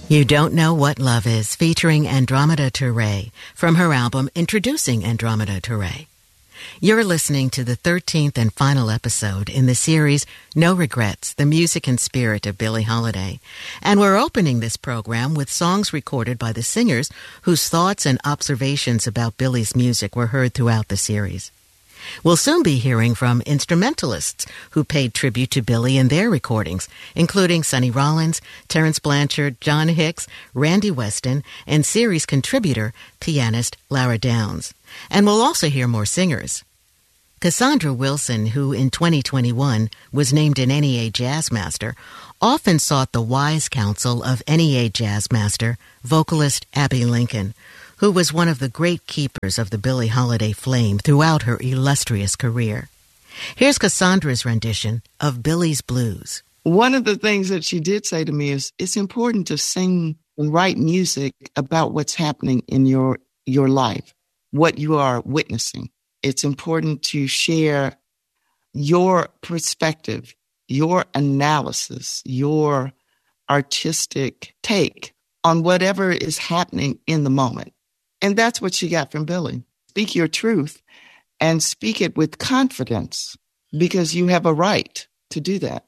You Don't Know What Love Is, featuring Andromeda Touré from her album Introducing Andromeda Touré. You're listening to the 13th and final episode in the series No Regrets, the music and spirit of Billie Holiday. And we're opening this program with songs recorded by the singers whose thoughts and observations about Billie's music were heard throughout the series. We'll soon be hearing from instrumentalists who paid tribute to Billie in their recordings, including Sonny Rollins, Terence Blanchard, John Hicks, Randy Weston, and series contributor, pianist Lara Downs. And we'll also hear more singers. Cassandra Wilson, who in 2021 was named an NEA Jazz Master, often sought the wise counsel of NEA Jazz Master, vocalist Abbey Lincoln, who was one of the great keepers of the Billie Holiday flame throughout her illustrious career. Here's Cassandra's rendition of Billie's Blues. One of the things that she did say to me is, it's important to sing and write music about what's happening in your life, what you are witnessing. It's important to share your perspective, your analysis, your artistic take on whatever is happening in the moment. And that's what she got from Billie. Speak your truth and speak it with confidence because you have a right to do that.